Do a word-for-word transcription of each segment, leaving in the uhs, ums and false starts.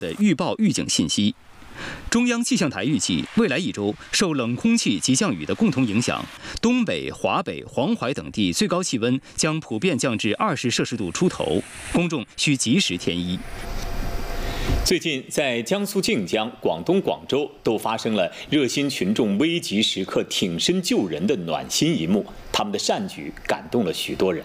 的预报预警信息。中央气象台预计，未来一周受冷空气及降雨的共同影响，东北、华北、黄淮等地最高气温将普遍降至二十摄氏度出头，公众需及时添衣。 最近，在江苏靖江、广东广州都发生了热心群众危急时刻挺身救人的暖心一幕，他们的善举感动了许多人。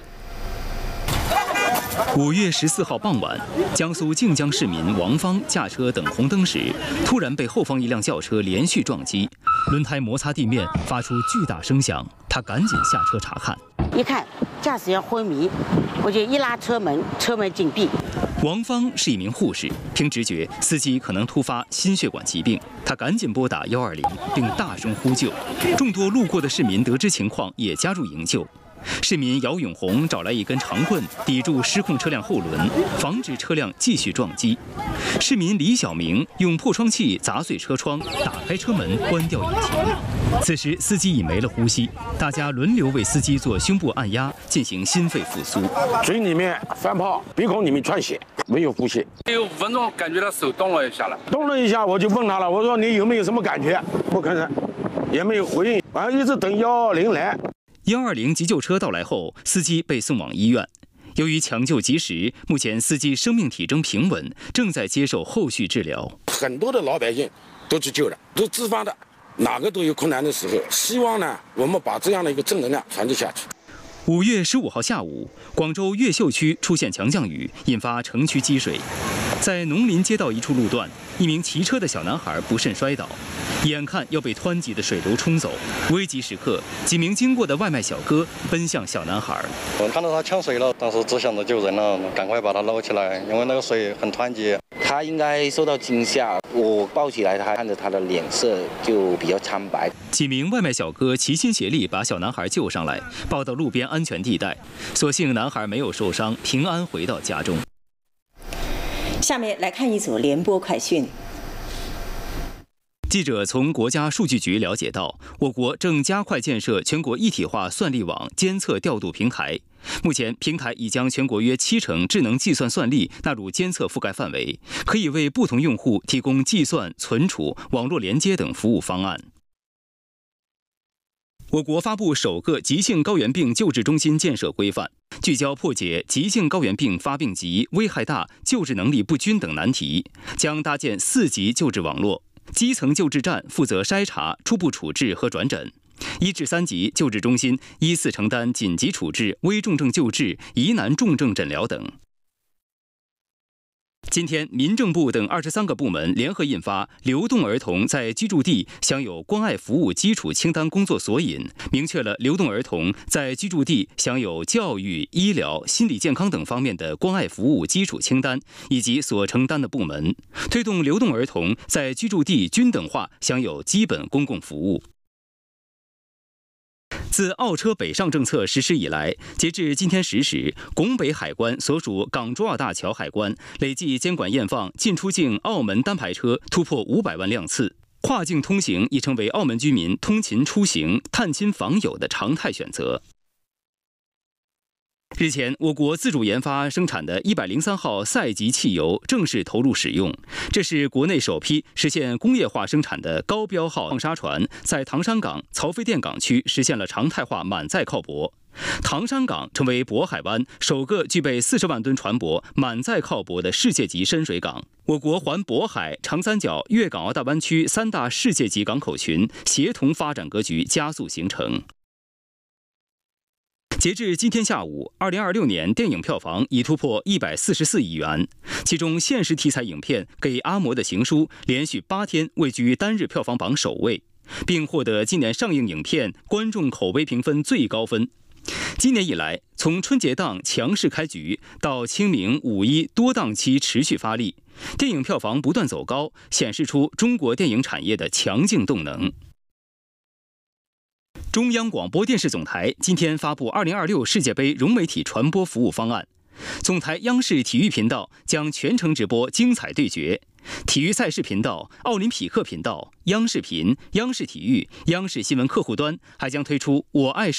五月十四号傍晚，江苏靖江市民王芳驾车等红灯时，突然被后方一辆轿车连续撞击，轮胎摩擦地面，发出巨大声响。他赶紧下车查看， 一看驾驶员昏迷，我就一拉车门，车门紧闭。 王芳是一名护士，凭直觉，司机可能突发心血管疾病，他赶紧拨打一二零，并大声呼救。众多路过的市民得知情况，也加入营救。市民姚永红找来一根长棍抵住失控车辆后轮，防止车辆继续撞击。市民李小明用破窗器砸碎车窗，打开车门，关掉引擎。此时司机已没了呼吸，大家轮流为司机做胸部按压，进行心肺复苏。 嘴里面翻泡，鼻孔里面窜血，没有呼吸。 有五分钟，感觉到手动了一下了， 动了一下，我就问他了，我说你有没有什么感觉？不吭声，也没有回应，完了一直等幺二零来。 幺二零急救车到来后，司机被送往医院。由于抢救及时，目前司机生命体征平稳，正在接受后续治疗。 很多的老百姓都去救了，都自发的，哪个都有困难的时候。希望呢，我们把这样的一个正能量传递下去。 五月十五号下午，广州越秀区出现强降雨，引发城区积水。在农林街道一处路段，一名骑车的小男孩不慎摔倒，眼看要被湍急的水流冲走。危急时刻，几名经过的外卖小哥奔向小男孩。 我看到他呛水了，当时只想着救人了，赶快把他捞起来，因为那个水很湍急。 他应该受到惊吓，我抱起来，他看着他的脸色就比较苍白。 几名外卖小哥齐心协力把小男孩救上来，抱到路边安全地带。所幸男孩没有受伤，平安回到家中。 下面来看一组联播快讯。 记者从国家数据局了解到，我国正加快建设全国一体化算力网监测调度平台。目前，平台已将全国约七成智能计算算力纳入监测覆盖范围，可以为不同用户提供计算、存储、网络连接等服务方案。我国发布首个急性高原病救治中心建设规范，聚焦破解急性高原病发病急、危害大、救治能力不均等难题，将搭建四级救治网络。基层救治站负责筛查、初步处置和转诊，一至三级救治中心依次承担紧急处置、危重症救治、疑难重症诊疗等。今天，民政部等二十三个部门联合印发《流动儿童在居住地享有关爱服务基础清单工作索引》，明确了流动儿童在居住地享有教育、医疗、心理健康等方面的关爱服务基础清单以及所承担的部门，推动流动儿童在居住地均等化享有基本公共服务。自澳车北上政策实施以来，截至今天十时，拱北海关所属港珠澳大桥海关累计监管验放进出境澳门单牌车突破五百万辆次，跨境通行已成为澳门居民通勤出行、探亲访友的常态选择。日前，我国自主研发生产的一百零三号赛级汽油正式投入使用，这是国内首批实现工业化生产的高标号矿砂船，在唐山港、曹妃甸港区实现了常态化满载靠泊。唐山港成为渤海湾首个具备四十万吨船舶满载靠泊的世界级深水港。我国环渤海、长三角、粤港澳大湾区三大世界级港口群协同发展格局加速形成。截至今天下午，二零二六年电影票房已突破一百四十四亿元，其中现实题材影片《给阿嬷的情书》连续八天位居单日票房榜首位，并获得今年上映影片观众口碑评分最高分。今年以来，从春节档强势开局到清明、五一多档期持续发力，电影票房不断走高，显示出中国电影产业的强劲动能。中央广播电视总台今天发布二零二六世界杯融媒体传播服务方案，总台央视体育频道将全程直播精彩对决，体育赛事频道、奥林匹克频道、央视频、央视体育、央视新闻客户端还将推出我爱